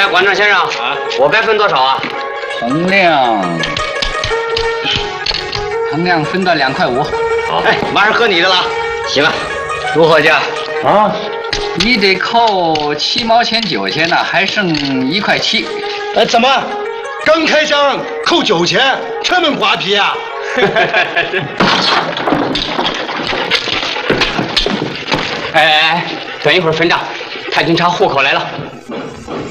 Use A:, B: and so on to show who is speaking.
A: 哎，馆长先生啊，我该分多少啊？
B: 衡量分到2块5。
A: 好，哎，马上喝你的了。行啊，如何价？
B: 啊，你得扣7毛钱9钱呢，还剩1块7。
C: 怎么？刚开箱扣9钱，这么瓜皮啊？
A: 哎，等一会儿分账，太平查户口来了。